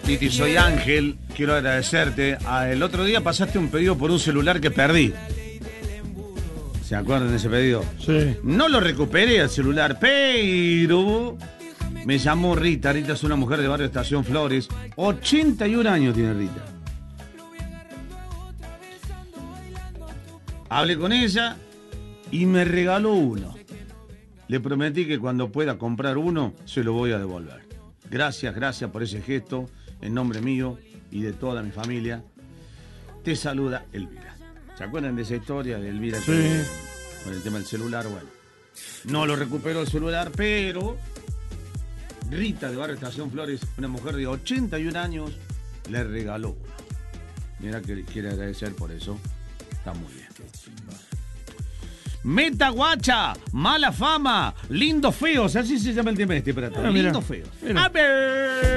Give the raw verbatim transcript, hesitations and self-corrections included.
Titi, soy Ángel, quiero agradecerte. Ah, el otro día pasaste un pedido por un celular que perdí. ¿Se acuerdan de ese pedido? Sí. No lo recuperé el celular, pero me llamó Rita. Rita es una mujer de barrio Estación Flores. ochenta y un años tiene Rita. Hablé con ella y me regaló uno. Le prometí que cuando pueda comprar uno, se lo voy a devolver. Gracias, gracias por ese gesto. En nombre mío y de toda mi familia, te saluda Elvira. ¿Se acuerdan de esa historia de Elvira? Sí. Que, con el tema del celular, bueno. No lo recuperó el celular, pero Rita de barrio Estación Flores, una mujer de ochenta y un años, le regaló uno. Mira que quiere agradecer por eso. Está muy bien. Meta guacha, mala fama, lindo feos, así se llama el tema este para todos. Ah, mira, lindo feos. mira. A ver.